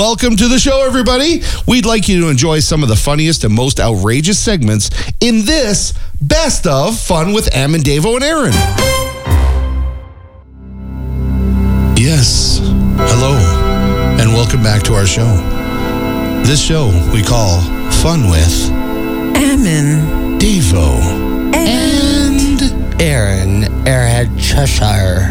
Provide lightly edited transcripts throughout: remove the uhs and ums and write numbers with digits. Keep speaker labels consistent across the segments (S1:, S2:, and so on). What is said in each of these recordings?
S1: Welcome to the show, everybody. We'd like you to enjoy some of the funniest and most outrageous segments in this Best of Fun with Am and Davo and Aaron. Yes, hello, and welcome back to our show. This show we call Fun with
S2: Ammon,
S1: Davo,
S2: and
S3: Aaron, Airhead Cheshire.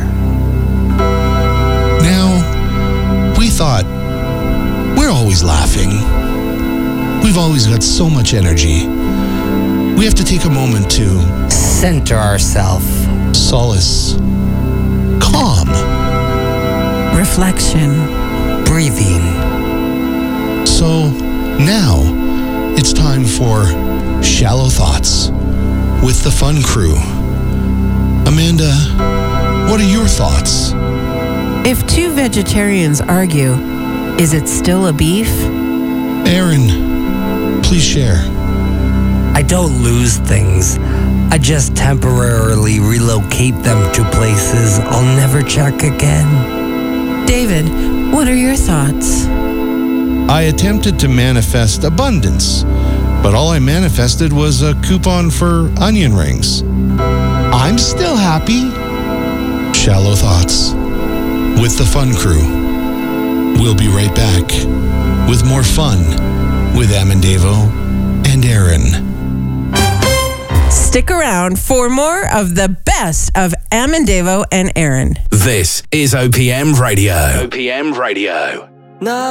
S1: Now, we thought, we're always laughing. We've always got so much energy. We have to take a moment to
S3: center ourselves,
S1: solace, calm,
S2: reflection,
S3: breathing.
S1: So now it's time for Shallow Thoughts with the Fun Crew. Amanda, what are your thoughts?
S2: If two vegetarians argue, is it still a beef?
S1: Aaron, please share.
S3: I don't lose things. I just temporarily relocate them to places I'll never check again.
S2: David, what are your thoughts?
S1: I attempted to manifest abundance, but all I manifested was a coupon for onion rings. I'm still happy. Shallow Thoughts with the Fun Crew. We'll be right back with more fun with Am and Davo and Aaron.
S2: Stick around for more of the best of Am and Davo and Aaron.
S4: This is OPM Radio. OPM Radio.
S3: No.